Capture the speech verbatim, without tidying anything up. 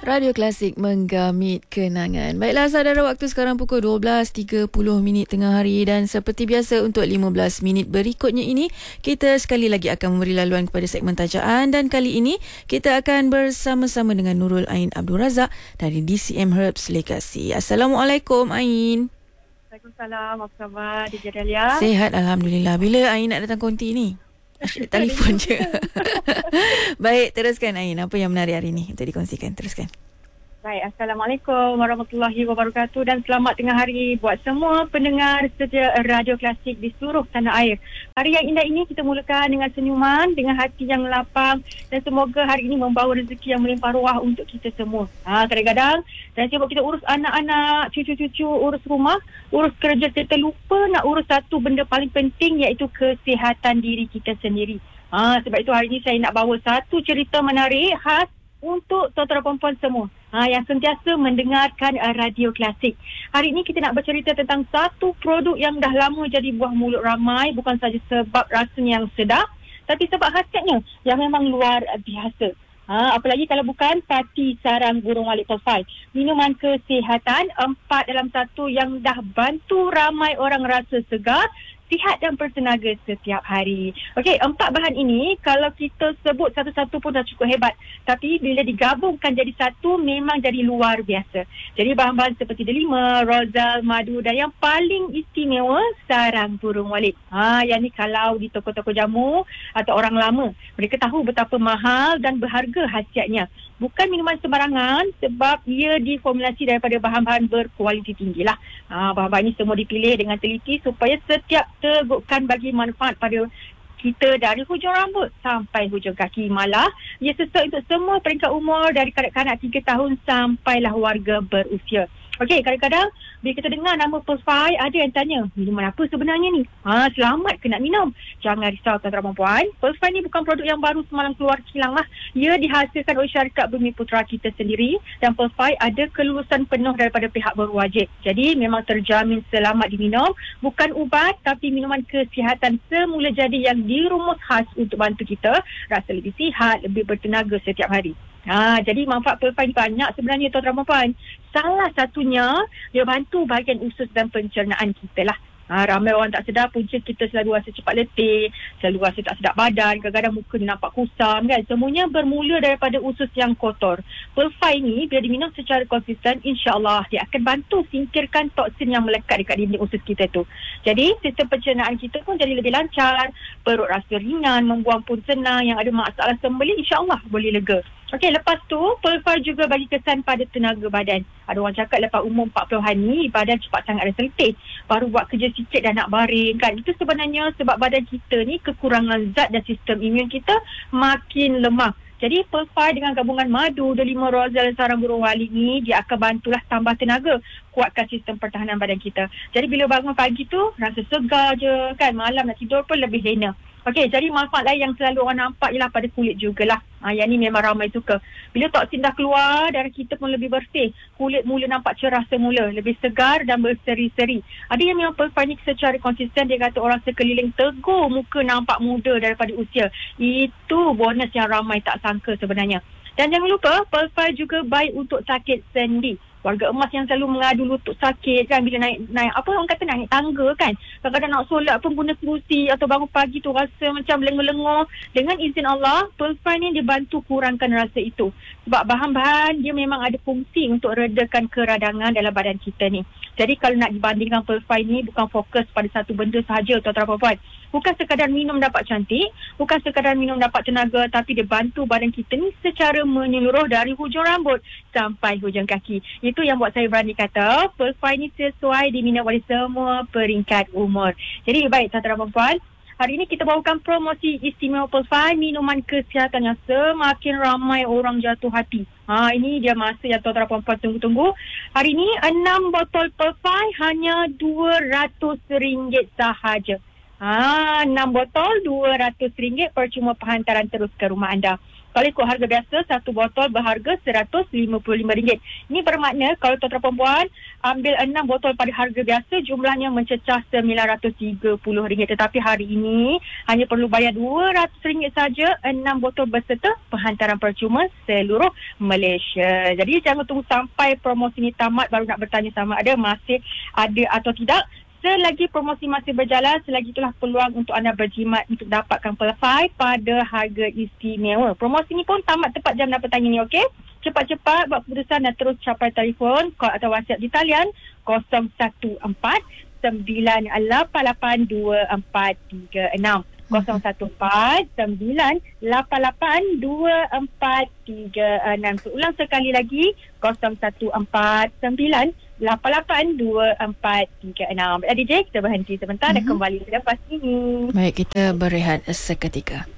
Radio Klasik menggamit kenangan. Baiklah saudara, waktu sekarang pukul dua belas tiga puluh minit tengah hari dan seperti biasa untuk lima belas minit berikutnya ini kita sekali lagi akan memberi laluan kepada segmen tajaan, dan kali ini kita akan bersama-sama dengan Nurul Ain Abdul Razak dari D C M Herbs Lekasi. Assalamualaikum Ain. Waalaikumsalam. Apa khabar D J Dahlia? Sehat Alhamdulillah. Bila Ain nak datang konti ni? Asyik telefon je. Baik, teruskan Ain. Apa yang menarik hari ini untuk dikongsikan? Teruskan. Baik, Assalamualaikum warahmatullahi wabarakatuh dan selamat tengah hari buat semua pendengar setia Radio Klasik di seluruh tanah air. Hari yang indah ini kita mulakan dengan senyuman, dengan hati yang lapang, dan semoga hari ini membawa rezeki yang melimpah ruah untuk kita semua. Ha, kadang-kadang dan sibuk kita urus anak-anak, cucu-cucu, urus rumah, urus kerja, kita lupa nak urus satu benda paling penting, iaitu kesihatan diri kita sendiri. Ha, sebab itu hari ini saya nak bawa satu cerita menarik khas untuk tuan-tuan perempuan semua ha, yang sentiasa mendengarkan uh, Radio Klasik. Hari ini kita nak bercerita tentang satu produk yang dah lama jadi buah mulut ramai, bukan saja sebab rasanya yang sedap, tapi sebab khasiatnya yang memang luar biasa. Ha, apalagi kalau bukan Pati Sarang Burung Walit Profile. Minuman kesihatan empat dalam satu yang dah bantu ramai orang rasa segar, sihat dan bertenaga setiap hari. Okey, empat bahan ini kalau kita sebut satu-satu pun dah cukup hebat. Tapi bila digabungkan jadi satu, memang jadi luar biasa. Jadi bahan-bahan seperti delima, rozal, madu dan yang paling istimewa, sarang burung walit. Ha, yang ni kalau di toko-toko jamu atau orang lama, mereka tahu betapa mahal dan berharga khasiatnya. Bukan minuman sembarangan sebab ia diformulasi daripada bahan-bahan berkualiti tinggi lah. Ha, bahan-bahan ini semua dipilih dengan teliti supaya setiap tegukkan bagi manfaat pada kita dari hujung rambut sampai hujung kaki. Malah ia sesuai untuk semua peringkat umur dari kanak-kanak tiga tahun sampailah warga berusia. Okey, kadang-kadang bila kita dengar nama Perfy, ada yang tanya, minuman apa sebenarnya ni? Ha, selamat ke nak minum? Jangan risau tuan-tuan perempuan. Perfy ni bukan produk yang baru semalam keluar kilang lah. Ia dihasilkan oleh syarikat Bumi Putra kita sendiri, dan Perfy ada kelulusan penuh daripada pihak berwajib. Jadi memang terjamin selamat diminum. Bukan ubat, tapi minuman kesihatan semula jadi yang dirumus khas untuk bantu kita rasa lebih sihat, lebih bertenaga setiap hari. Ha, jadi manfaat Perfy banyak sebenarnya tuan-tuan perempuan. Salah satunya, dia bantu bahagian usus dan pencernaan kita lah. Ha, ramai orang tak sedar punca kita selalu rasa cepat letih, selalu rasa tak sedap badan, kadang-kadang muka dia nampak kusam kan. Semuanya bermula daripada usus yang kotor. Perfy ni bila diminum secara konsisten, insya-Allah dia akan bantu singkirkan toksin yang melekat dekat dinding usus kita tu. Jadi sistem pencernaan kita pun jadi lebih lancar, perut rasa ringan, membuang pun senang, yang ada masalah sembelih insya-Allah boleh lega. Okey, lepas tu Perfy juga bagi kesan pada tenaga badan. Ada orang cakap lepas umur empat puluhan ni badan cepat sangat rasa letih, baru buat kerja sikit dah nak baring kan. Itu sebenarnya sebab badan kita ni kekurangan zat dan sistem imun kita makin lemah. Jadi Perfy dengan gabungan madu, delima, rozal dan sarang burung walit ni, dia akan bantulah tambah tenaga, kuatkan sistem pertahanan badan kita. Jadi bila bangun pagi tu rasa segar je kan, malam nak tidur pun lebih lena. Okey, jadi manfaat lain yang selalu orang nampak ialah pada kulit jugalah. Ha, yang ni memang ramai suka. Bila toksin dah keluar, darah kita pun lebih bersih. Kulit mula nampak cerah semula, lebih segar dan berseri-seri. Ada yang memang Perfy ni secara konsisten, dia kata orang sekeliling tegur muka nampak muda daripada usia. Itu bonus yang ramai tak sangka sebenarnya. Dan jangan lupa, Perfy juga baik untuk sakit sendi. Warga emas yang selalu mengadu lutut sakit kan, bila naik naik apa orang kata naik tangga kan, kadang-kadang nak solat pun guna kerusi, atau bangun pagi tu rasa macam lengur-lengur. Dengan izin Allah, Perfy ni dia bantu kurangkan rasa itu. Sebab bahan-bahan dia memang ada fungsi untuk redakan keradangan dalam badan kita ni. Jadi kalau nak dibandingkan, Perfy ni bukan fokus pada satu benda sahaja tuan-tuan perempuan. Bukan sekadar minum dapat cantik, bukan sekadar minum dapat tenaga, tapi dia bantu badan kita ni secara menyeluruh dari hujung rambut sampai hujung kaki. Itu yang buat saya berani kata Perfy ni sesuai diminum oleh semua peringkat umur. Jadi baik tuan-tuan perempuan, hari ini kita bawakan promosi istimewa Perfy, minuman kesihatan yang semakin ramai orang jatuh hati. Ha, ini dia masa yang tuan-tuan perempuan tunggu-tunggu. Hari ini enam botol Perfy hanya dua ratus ringgit sahaja. Ha, enam botol dua ratus ringgit, percuma penghantaran terus ke rumah anda. Kalau ikut harga biasa, satu botol berharga seratus lima puluh lima ringgit. Ini bermakna kalau tuan-tuan perempuan ambil enam botol pada harga biasa, jumlahnya mencecah sembilan ratus tiga puluh ringgit. Tetapi hari ini hanya perlu bayar dua ratus ringgit saja, enam botol berserta penghantaran percuma seluruh Malaysia. Jadi jangan tunggu sampai promosi ini tamat baru nak bertanya sama ada masih ada atau tidak. Selagi promosi masih berjalan, selagi itulah peluang untuk anda berjimat untuk dapatkan pelafai pada harga istimewa. Promosi ni pun tamat tepat jam enam petang ini, okey? Cepat-cepat buat keputusan dan terus capai telefon, call atau WhatsApp di talian kosong satu empat sembilan lapan lapan dua empat tiga enam. kosong satu empat sembilan lapan lapan dua empat tiga enam. Ulang sekali lagi, kosong satu empat sembilan lapan lapan dua empat tiga enam. D J, kita berhenti sebentar mm-hmm. dan kembali selepas ini. Baik, kita berehat seketika.